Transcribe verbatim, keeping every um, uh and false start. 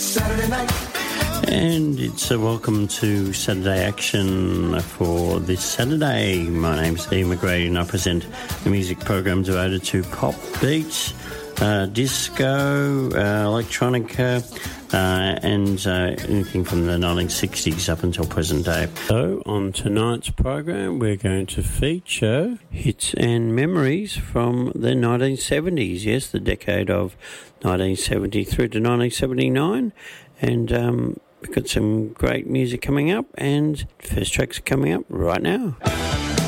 Saturday night. And it's a welcome to Saturday Action for this Saturday. My name's Ian McGrady and I present the music program devoted to pop, beats, uh, disco, uh, electronica, uh, and uh, anything from the nineteen sixties up until present day. So on tonight's program we're going to feature hits and memories from the nineteen seventies. Yes, the decade of nineteen seventy through to nineteen seventy-nine. And um, we've got some great music coming up, and first tracks are coming up right now.